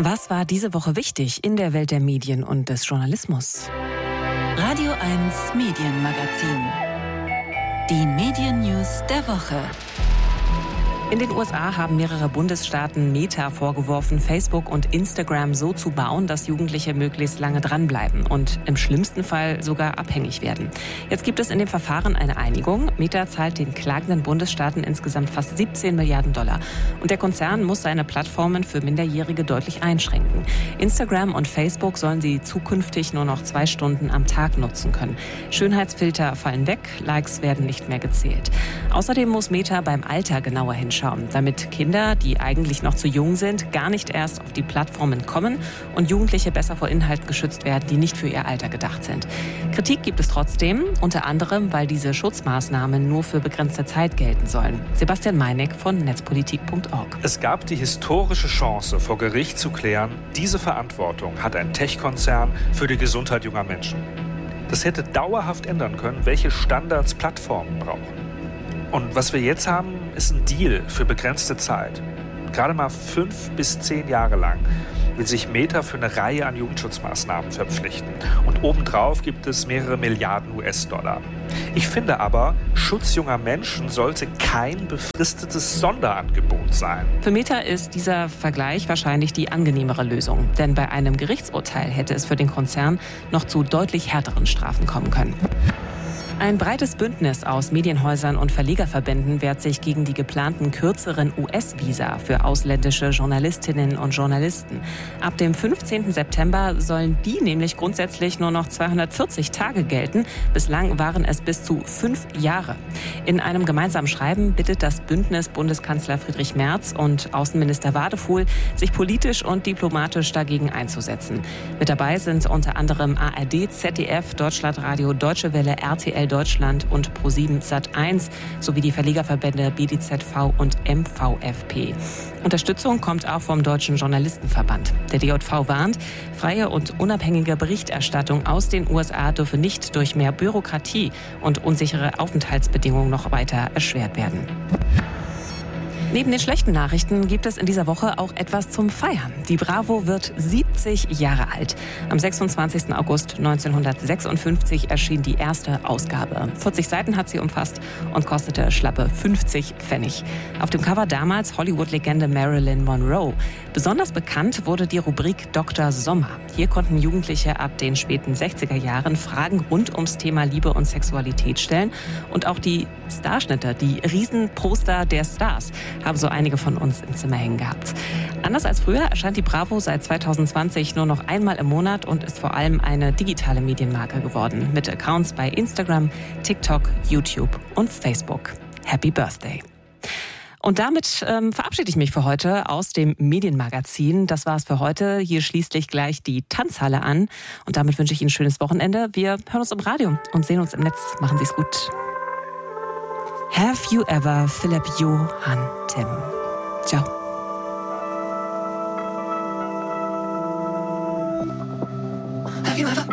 Was war diese Woche wichtig in der Welt der Medien und des Journalismus? Radio 1 Medienmagazin. Die Medien-News der Woche. In den USA haben mehrere Bundesstaaten Meta vorgeworfen, Facebook und Instagram so zu bauen, dass Jugendliche möglichst lange dranbleiben und im schlimmsten Fall sogar abhängig werden. Jetzt gibt es in dem Verfahren eine Einigung. Meta zahlt den klagenden Bundesstaaten insgesamt fast 17 Milliarden $. Und der Konzern muss seine Plattformen für Minderjährige deutlich einschränken. Instagram und Facebook sollen sie zukünftig nur noch 2 Stunden am Tag nutzen können. Schönheitsfilter fallen weg, Likes werden nicht mehr gezählt. Außerdem muss Meta beim Alter genauer hinschauen, damit Kinder, die eigentlich noch zu jung sind, gar nicht erst auf die Plattformen kommen und Jugendliche besser vor Inhalten geschützt werden, die nicht für ihr Alter gedacht sind. Kritik gibt es trotzdem, unter anderem, weil diese Schutzmaßnahmen nur für begrenzte Zeit gelten sollen. Sebastian Meineck von netzpolitik.org. Es gab die historische Chance, vor Gericht zu klären, diese Verantwortung hat ein Tech-Konzern für die Gesundheit junger Menschen. Das hätte dauerhaft ändern können, welche Standards Plattformen brauchen. Und was wir jetzt haben, ist ein Deal für begrenzte Zeit. Gerade mal 5 bis 10 Jahre lang will sich Meta für eine Reihe an Jugendschutzmaßnahmen verpflichten. Und obendrauf gibt es mehrere Milliarden US-Dollar. Ich finde aber, Schutz junger Menschen sollte kein befristetes Sonderangebot sein. Für Meta ist dieser Vergleich wahrscheinlich die angenehmere Lösung. Denn bei einem Gerichtsurteil hätte es für den Konzern noch zu deutlich härteren Strafen kommen können. Ein breites Bündnis aus Medienhäusern und Verlegerverbänden wehrt sich gegen die geplanten kürzeren US-Visa für ausländische Journalistinnen und Journalisten. Ab dem 15. September sollen die nämlich grundsätzlich nur noch 240 Tage gelten. Bislang waren es bis zu 5 Jahre. In einem gemeinsamen Schreiben bittet das Bündnis Bundeskanzler Friedrich Merz und Außenminister Wadefuhl, sich politisch und diplomatisch dagegen einzusetzen. Mit dabei sind unter anderem ARD, ZDF, Deutschlandradio, Deutsche Welle, RTL Deutschland und Pro7 Sat.1 sowie die Verlegerverbände BDZV und MVFP. Unterstützung kommt auch vom Deutschen Journalistenverband. Der DJV warnt, freie und unabhängige Berichterstattung aus den USA dürfe nicht durch mehr Bürokratie und unsichere Aufenthaltsbedingungen noch weiter erschwert werden. Neben den schlechten Nachrichten gibt es in dieser Woche auch etwas zum Feiern. Die Bravo wird 70 Jahre alt. Am 26. August 1956 erschien die erste Ausgabe. 40 Seiten hat sie umfasst und kostete schlappe 50 Pfennig. Auf dem Cover damals Hollywood-Legende Marilyn Monroe. Besonders bekannt wurde die Rubrik Dr. Sommer. Hier konnten Jugendliche ab den späten 60er Jahren Fragen rund ums Thema Liebe und Sexualität stellen. Und auch die Starschnitte, die Riesenposter der Stars, haben so einige von uns im Zimmer hängen gehabt. Anders als früher erscheint die Bravo seit 2020 nur noch einmal im Monat und ist vor allem eine digitale Medienmarke geworden. Mit Accounts bei Instagram, TikTok, YouTube und Facebook. Happy Birthday! Und damit verabschiede ich mich für heute aus dem Medienmagazin. Das war's für heute. Hier schließt gleich die Tanzhalle an. Und damit wünsche ich Ihnen ein schönes Wochenende. Wir hören uns im Radio und sehen uns im Netz. Machen Sie es gut. Have you ever, Philipp Johann Tim. Ciao. Have you ever